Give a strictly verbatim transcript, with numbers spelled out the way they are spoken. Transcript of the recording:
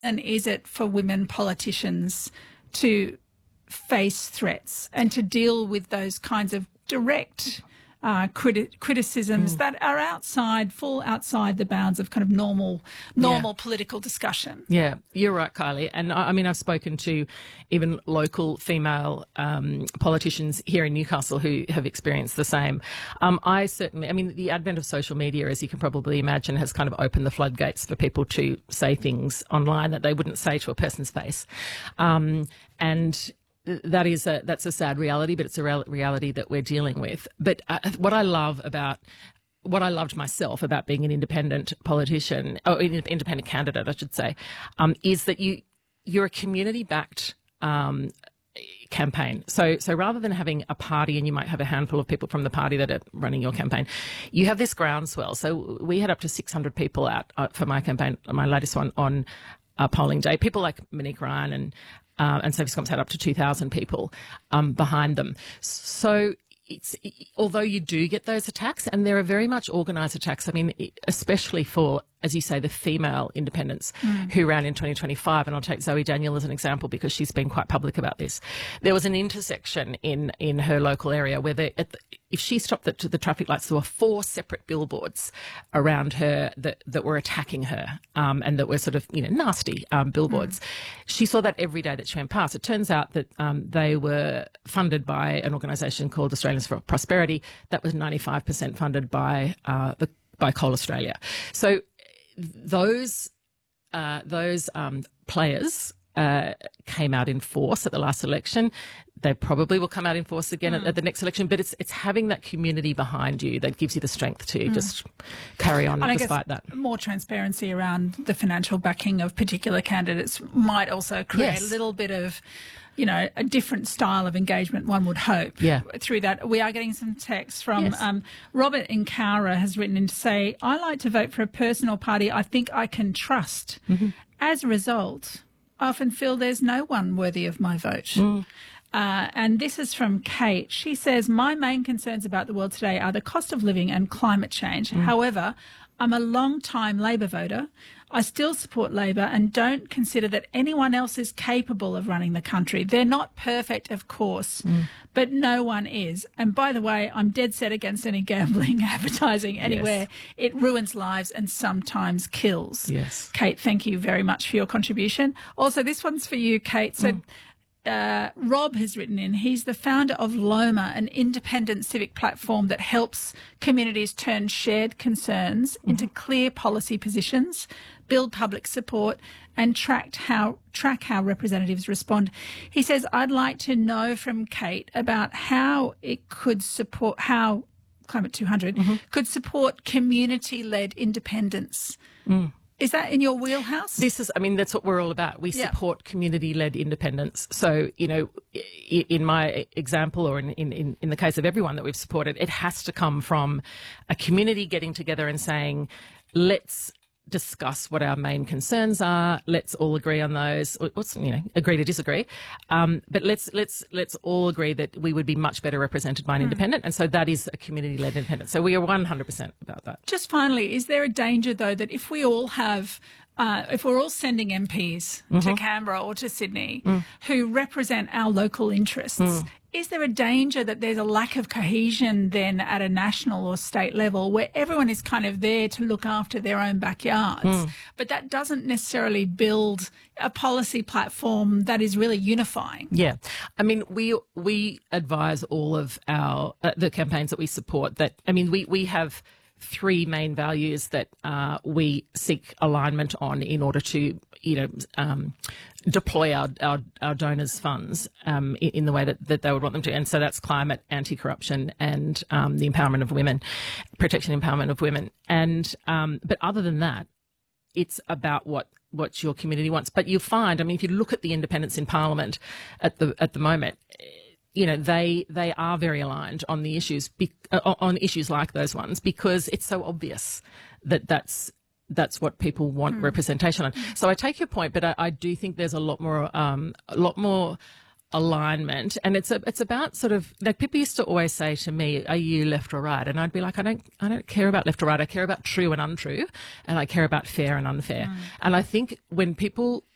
and is it for women politicians to face threats and to deal with those kinds of direct uh, criti- criticisms mm. that are outside, fall outside the bounds of kind of normal, normal yeah. political discussion? Yeah, you're right, Kylie. And I, I mean, I've spoken to even local female um, politicians here in Newcastle who have experienced the same. Um, I certainly, I mean, the advent of social media, as you can probably imagine, has kind of opened the floodgates for people to say things online that they wouldn't say to a person's face. Um, and That is a, that's a sad reality, but it's a real reality that we're dealing with. But uh, what I love about, what I loved myself about being an independent politician, or an independent candidate, I should say, um, is that you, you're a community-backed um, campaign. So, so rather than having a party and you might have a handful of people from the party that are running your campaign, you have this groundswell. So we had up to six hundred people out uh, for my campaign, my latest one, on uh, polling day. People like Monique Ryan and Uh, and Sophie Scomp's had up to two thousand people um, behind them. So it's, although you do get those attacks, and there are very much organised attacks, I mean, especially for, as you say, the female independents mm. who ran in twenty twenty-five, and I'll take Zoe Daniel as an example because she's been quite public about this. There was an intersection in, in her local area where they, at the, if she stopped the, the traffic lights, there were four separate billboards around her that, that were attacking her um, and that were sort of, you know, nasty um, billboards. Mm. She saw that every day that she went past. It turns out that um, they were funded by an organisation called Australians for Prosperity that was ninety-five percent funded by uh, the, by Coal Australia. So those uh, those um, players uh, came out in force at the last election. They probably will come out in force again mm. at, at the next election. But it's it's having that community behind you that gives you the strength to mm. just carry on and despite that. More transparency around the financial backing of particular candidates might also create yes. a little bit of, you know, a different style of engagement, one would hope, yeah. through that. We are getting some texts from yes. um, Robert in Cowra has written in to say, I like to vote for a person or party I think I can trust. Mm-hmm. As a result, I often feel there's no one worthy of my vote. Mm. Uh, and this is from Kate. She says, my main concerns about the world today are the cost of living and climate change. Mm. However, I'm a long-time Labor voter. I still support Labor and don't consider that anyone else is capable of running the country. They're not perfect, of course, mm. but no one is. And by the way, I'm dead set against any gambling, advertising anywhere. Yes. It ruins lives and sometimes kills. Yes. Kate, thank you very much for your contribution. Also, this one's for you, Kate. So mm. Uh, Rob has written in, he's the founder of Loma, an independent civic platform that helps communities turn shared concerns mm-hmm. into clear policy positions, build public support and track how, track how representatives respond. He says, I'd like to know from Kate about how it could support, how Climate two hundred mm-hmm. could support community-led independence. Mm. Is that in your wheelhouse? This is, I mean, that's what we're all about. We yeah. support community-led independence. So, you know, in my example or in, in, in the case of everyone that we've supported, it has to come from a community getting together and saying, let's discuss what our main concerns are. Let's all agree on those. What's, you know, agree to disagree. Um, but let's let's let's all agree that we would be much better represented by an mm. independent, and so that is a community-led independent. So we are one hundred percent about that. Just finally, is there a danger though that if we all have Uh, if we're all sending M Ps mm-hmm. to Canberra or to Sydney mm. who represent our local interests, mm. is there a danger that there's a lack of cohesion then at a national or state level where everyone is kind of there to look after their own backyards, mm. but that doesn't necessarily build a policy platform that is really unifying? Yeah. I mean, we we advise all of our uh, the campaigns that we support that, I mean, we, we have three main values that uh, we seek alignment on in order to, you know, um, deploy our, our, our donors' funds um, in, in the way that, that they would want them to. And so that's climate, anti-corruption and um, the empowerment of women, protection and empowerment of women. And um, but other than that, it's about what what your community wants. But you'll find, I mean, if you look at the independents in Parliament at the at the moment, you know, they they are very aligned on the issues, be, uh, on issues like those ones, because it's so obvious that that's that's what people want mm. representation on. So I take your point, but I, I do think there's a lot more um, a lot more alignment, and it's a, it's about sort of, like, people used to always say to me, are you left or right? And I'd be like, I don't I don't care about left or right. I care about true and untrue, and I care about fair and unfair. Mm. And I think when people